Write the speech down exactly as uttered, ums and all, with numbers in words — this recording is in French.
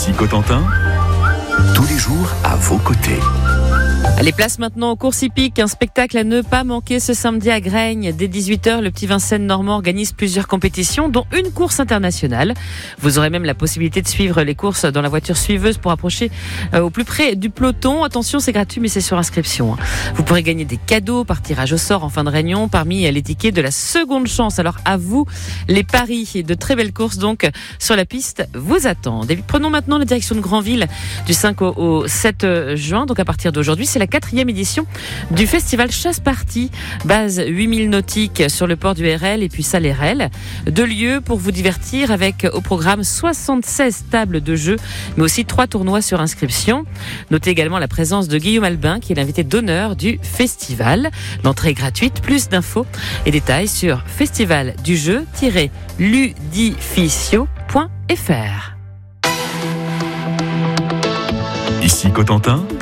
Ici Cotentin, tous les jours à vos côtés. Les places maintenant aux courses hippiques, un spectacle à ne pas manquer ce samedi à Graignes. Dès dix-huit heures, le Petit Vincennes normand organise plusieurs compétitions, dont une course internationale. Vous aurez même la possibilité de suivre les courses dans la voiture suiveuse pour approcher euh, au plus près du peloton. Attention, c'est gratuit, mais c'est sur inscription. Vous pourrez gagner des cadeaux par tirage au sort en fin de réunion parmi les tickets de la seconde chance. Alors à vous, les paris et de très belles courses donc sur la piste vous attendent. Et puis, prenons maintenant la direction de Granville du cinq au, au sept juin. Donc à partir d'aujourd'hui, c'est la quatrième édition du festival Chasse-Party, base huit mille nautiques sur le port du R L et puis Salérel. Deux lieux pour vous divertir avec au programme soixante-seize tables de jeu, mais aussi trois tournois sur inscription. Notez également la présence de Guillaume Albin, qui est l'invité d'honneur du festival. L'entrée est gratuite. Plus d'infos et détails sur festival du jeu tiret ludificio point f r. Ici Cotentin,